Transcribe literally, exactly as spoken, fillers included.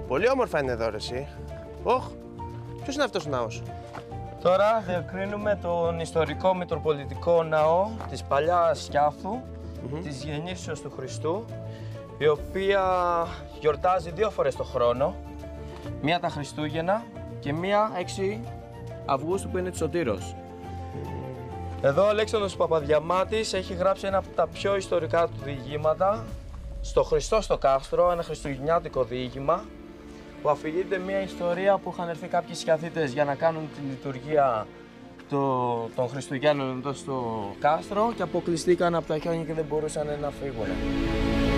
Πολύ όμορφα είναι εδώ, ρε εσύ. Οχ, ποιος είναι αυτός ο ναός? Τώρα διακρίνουμε τον ιστορικό Μητροπολιτικό Ναό της παλιάς Σκιάθου, mm-hmm. της Γεννήσεως του Χριστού, η οποία γιορτάζει δύο φορές το χρόνο, μία τα Χριστούγεννα και μία έξι Αυγούστου που είναι της Σωτήρος. Εδώ ο Αλέξανδρος Παπαδιαμάτης έχει γράψει ένα από τα πιο ιστορικά του διηγήματα, στο Χριστό στο Κάστρο, ένα χριστουγεννιάτικο διήγημα, που αφηγείται μια ιστορία που είχαν έρθει κάποιοι σκιαθίτες για να κάνουν τη λειτουργία το, των Χριστουγέννων εδώ στο κάστρο και αποκλειστήκαν από τα χιόνια και δεν μπορούσαν να φύγουν.